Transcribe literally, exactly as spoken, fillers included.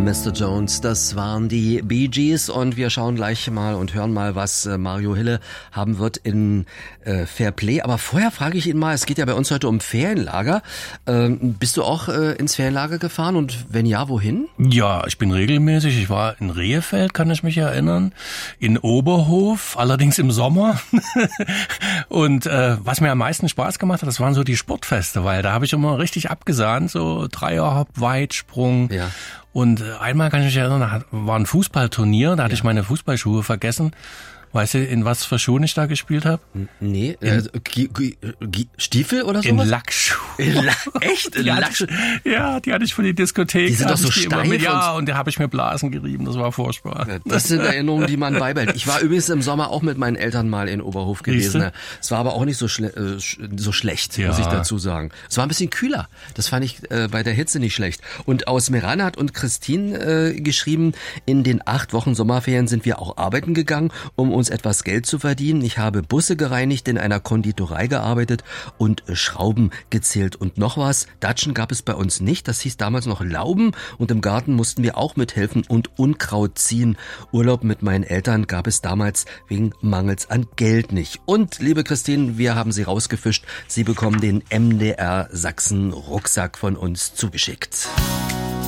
Mister Jones, das waren die Bee Gees und wir schauen gleich mal und hören mal, was Mario Hille haben wird in äh, Fairplay. Aber vorher frage ich ihn mal, es geht ja bei uns heute um Ferienlager. Ähm, bist du auch äh, ins Ferienlager gefahren und wenn ja, wohin? Ja, ich bin regelmäßig. Ich war in Rehfeld, kann ich mich erinnern, in Oberhof, allerdings im Sommer. Und äh, was mir am meisten Spaß gemacht hat, das waren so die Sportfeste, weil da habe ich immer richtig abgesahnt, so Dreierhopp, Weitsprung. Ja. Und einmal kann ich mich erinnern, war ein Fußballturnier, da hatte Ja. ich meine Fußballschuhe vergessen. Weißt du, in was für Schuhen ich da gespielt habe? Nee, äh, G- G- G- Stiefel oder In sowas? Lackschuhen. In Lack, echt? In Die hatte Lackschuhe? ich, ja, die hatte ich für die Diskothek. Die sind Da doch hab so ich die immer steif mit- Ja, und- und da habe ich mir Blasen gerieben, das war furchtbar. Ja, das sind Erinnerungen, die man beibehält. Ich war übrigens im Sommer auch mit meinen Eltern mal in Oberhof gewesen. Siehste? Es war aber auch nicht so, schle äh, sch- so schlecht, Ja. muss ich dazu sagen. Es war ein bisschen kühler. Das fand ich äh, bei der Hitze nicht schlecht. Und aus Meran hat und Christine äh, geschrieben, in den acht Wochen Sommerferien sind wir auch arbeiten gegangen, um uns etwas Geld zu verdienen. Ich habe Busse gereinigt, in einer Konditorei gearbeitet und äh, Schrauben gezählt und noch was. Datschen gab es bei uns nicht. Das hieß damals noch Lauben und im Garten mussten wir auch mithelfen und Unkraut ziehen. Urlaub mit meinen Eltern gab es damals wegen Mangels an Geld nicht. Und, liebe Christine, wir haben Sie rausgefischt. Sie bekommen den M D R Sachsen Rucksack von uns zugeschickt.